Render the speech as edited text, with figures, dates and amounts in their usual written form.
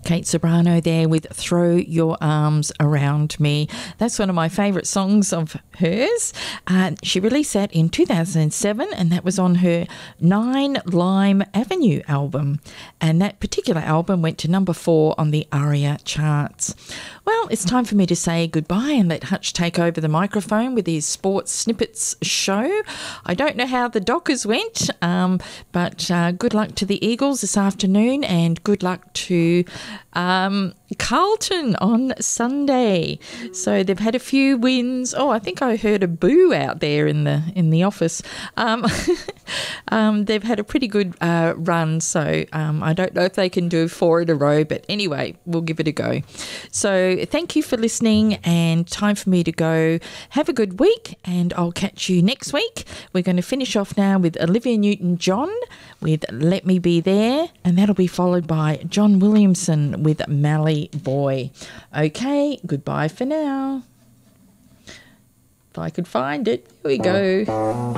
Kate Ceberano there with Throw Your Arms Around Me. That's one of my favourite songs of hers. She released that in 2007, and that was on her 9 Lime Avenue album. And that particular album went to number 4 on the ARIA charts. Well, it's time for me to say goodbye and let Hutch take over the microphone with his Sports Snippets show. I don't know how the Dockers went, but good luck to the Eagles this afternoon, and good luck to Carlton on Sunday. So they've had a few wins. Oh, I think I heard a boo out there in the office. They've had a pretty good run, so I don't know if they can do 4 in a row, but anyway, we'll give it a go. So thank you for listening, and time for me to go. Have a good week, and I'll catch you next week. We're going to finish off now with Olivia Newton-John with Let Me Be There, and that'll be followed by John Williamson with Mallee Boy. Okay, goodbye for now. If I could find it. Here we go.